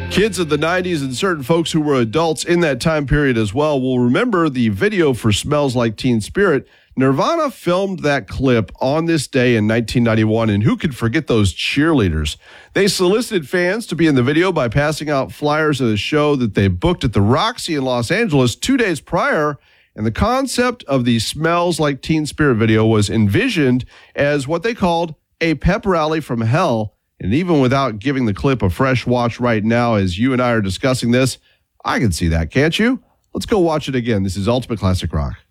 Kids of the 90s and certain folks who were adults in that time period as well will remember the video for Smells Like Teen Spirit. Nirvana filmed that clip on this day in 1991, and who could forget those cheerleaders? They solicited fans to be in the video by passing out flyers at a show that they booked at the Roxy in Los Angeles 2 days prior, and the concept of the Smells Like Teen Spirit video was envisioned as what they called a pep rally from hell. And even without giving the clip a fresh watch right now as you and I are discussing this, I can see that, can't you? Let's go watch it again. This is Ultimate Classic Rock.